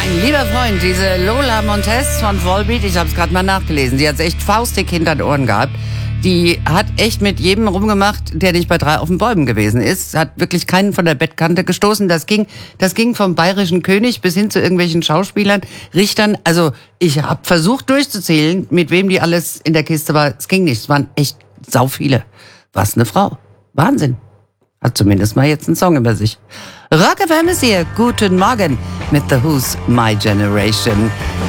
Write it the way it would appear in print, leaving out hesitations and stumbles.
Mein lieber Freund, diese Lola Montez von Volbeat, ich habe es gerade mal nachgelesen, die hat echt faustig hinter den Ohren gehabt. Die hat echt mit jedem rumgemacht, der nicht bei 3 auf den Bäumen gewesen ist. Hat wirklich keinen von der Bettkante gestoßen. Das ging vom bayerischen König bis hin zu irgendwelchen Schauspielern, Richtern. Also ich habe versucht durchzuzählen, mit wem die alles in der Kiste war. Es ging nicht, es waren echt sau viele. Was eine Frau. Wahnsinn. Hat zumindest mal jetzt einen Song über sich. Rock FM ist hier. Guten Morgen mit The Who's My Generation.